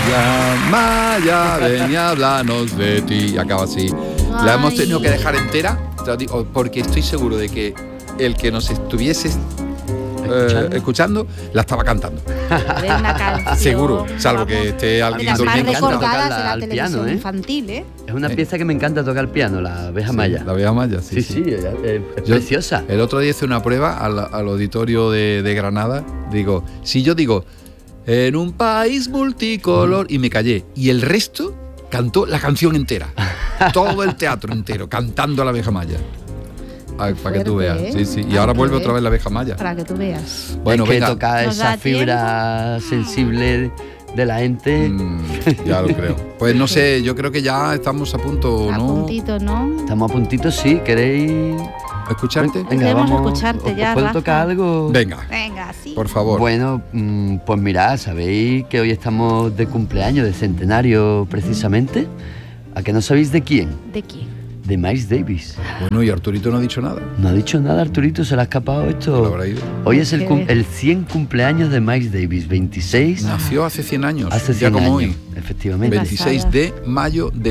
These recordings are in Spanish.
Maya, ven y háblanos de ti. Y acaba así. La hemos tenido que dejar entera, te lo digo, porque estoy seguro de que el que nos estuviese escuchando la estaba cantando. Una canción, seguro, salvo que esté alguien de las más durmiendo. recordadas de la al televisión piano, ¿eh? infantil, ¿eh? Es una pieza que me encanta tocar el piano, la abeja maya. La abeja maya, Sí, es preciosa. El otro día hice una prueba al auditorio de Granada. Si yo digo, en un país multicolor, y me callé, y el resto cantó la canción entera. Todo el teatro entero, cantando a la abeja maya. Para que tú veas. Sí. Y ahora vuelve otra vez la abeja maya. Para que tú veas. Bueno, es que venga. toca ¿Nos esa da fibra sensible de la gente. Ya lo creo. Pues no sé, yo creo que ya estamos a punto, A ¿no? puntito, ¿no? Estamos a puntito, sí. ¿Queréis ¿Escucharte? Venga, Queremos vamos. escucharte ya, ¿Puedo Rafa? tocar algo? Venga, Venga, sí. por favor. Bueno, pues mirad, sabéis que hoy estamos de cumpleaños, de centenario precisamente. ¿A que no sabéis de quién? ¿De quién? De Miles Davis. Bueno, y Arturito no ha dicho nada. No ha dicho nada, Arturito, se le ha escapado esto. ¿Lo habrá ido? Hoy es Qué bien. el 100 cumpleaños de Miles Davis, 26. Nació hace 100 años. Hace ya 100 como años, hoy. efectivamente. 26 de mayo de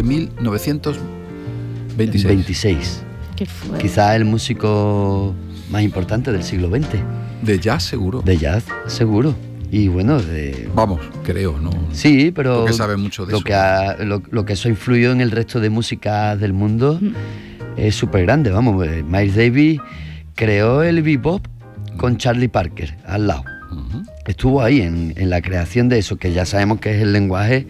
1926. 26. ¿Qué fue? Quizá el músico más importante del siglo XX. De jazz, seguro. De jazz, seguro. Y bueno, Vamos, creo, ¿no? sí, pero Porque sabe mucho de lo eso. lo que eso ha influido en el resto de música del mundo es súper grande. Vamos, Miles Davis creó el bebop con Charlie Parker al lado. Ujú. Estuvo ahí en la creación de eso, que ya sabemos que es el lenguaje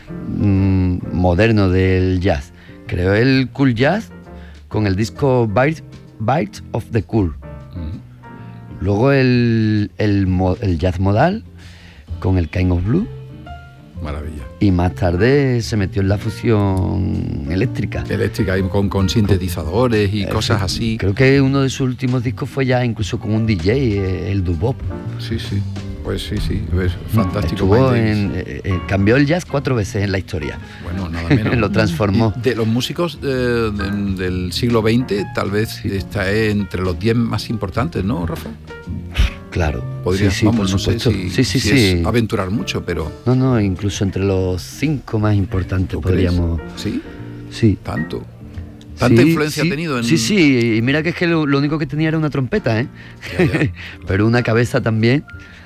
moderno del jazz. Creó el cool jazz con el disco Bites of the Cool. Ujú. Luego el jazz modal con el Kind of Blue. Maravilla. Y más tarde se metió en la fusión eléctrica. Eléctrica y con sintetizadores y cosas así. Creo que uno de sus últimos discos fue ya incluso con un DJ, el Dubop. Sí. Pues sí. Es fantástico. Estuvo Miles Davis. cambió el jazz 4 veces en la historia. Bueno, nada menos. Lo transformó. De los músicos del siglo XX, tal vez está entre los 10 más importantes, ¿no, Rafa? Claro. Podría, sí, vamos, por no sé supuesto. si Sí. es aventurar mucho, pero... No, incluso entre los 5 más importantes ¿Tú crees? podríamos. ¿Sí? Sí. Tanto. Tanta influencia ha tenido en... Sí, y mira que es que lo único que tenía era una trompeta, ¿eh? Ya. Pero una cabeza también.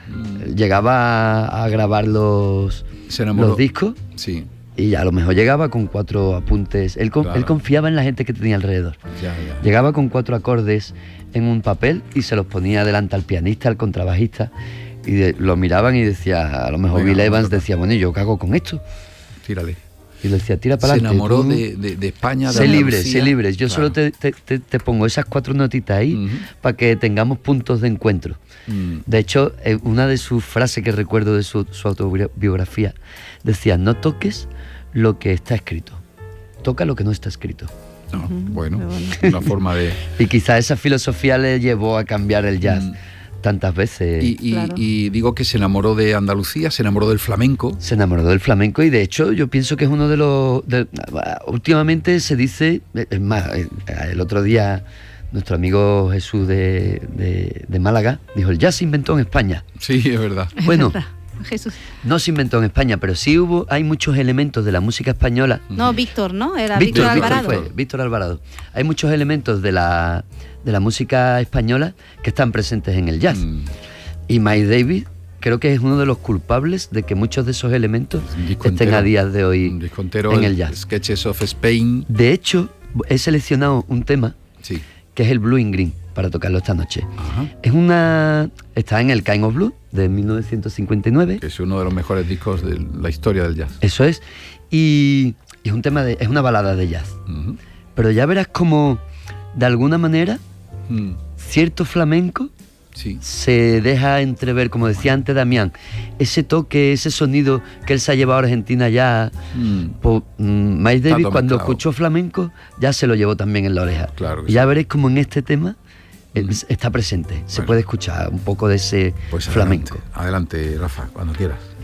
Llegaba a grabar los Se enamoró. discos Sí, y a lo mejor llegaba con 4 apuntes. Él Claro. confiaba en la gente que tenía alrededor. ya. Llegaba con 4 acordes en un papel y se los ponía delante al pianista, al contrabajista, y lo miraban y decía, a lo mejor Venga, Bill vamos a Evans tocar. decía, bueno, ¿y yo qué hago con esto? Tírale. Y le decía, tira para Se adelante. enamoró tú de España, de Sé libre, Andalucía. sé libre. Yo solo Claro. te pongo esas 4 notitas ahí Ujú. para que tengamos puntos de encuentro. De hecho, una de sus frases que recuerdo de su autobiografía decía, no toques lo que está escrito, toca lo que no está escrito. No, bueno, qué una forma de... Y quizá esa filosofía le llevó a cambiar el jazz tantas veces. Claro. Y digo que se enamoró de Andalucía, se enamoró del flamenco. Se enamoró del flamenco y de hecho yo pienso que es uno de los... últimamente se dice, es más, el otro día nuestro amigo Jesús de Málaga dijo, el jazz se inventó en España. Sí, es verdad. Bueno, Jesús. no se inventó en España, pero sí hay muchos elementos de la música española. No, Víctor, ¿no? Era Víctor Alvarado. Víctor Alvarado. Hay muchos elementos de la música española que están presentes en el jazz. Y Miles Davis creo que es uno de los culpables de que muchos de esos elementos Un disco estén entero, a días de hoy un disco entero, en el jazz. Sketches of Spain. De hecho, he seleccionado un tema Sí. que es el Blue in Green para tocarlo esta noche. Ajá. Está en el Kind of Blue de 1959. Que es uno de los mejores discos de la historia del jazz. Eso es. Y es un tema es una balada de jazz. Ujú. Pero ya verás como de alguna manera Mm, cierto flamenco Sí. se deja entrever, como decía antes Damián, ese toque, ese sonido que él se ha llevado a Argentina ya. Miles Davis todo cuando mezclado. escuchó flamenco ya se lo llevó también en la oreja. Claro que Y ya sí. veréis como en este tema está presente. Se Bueno. puede escuchar un poco de ese Pues flamenco. adelante, Rafa, cuando quieras.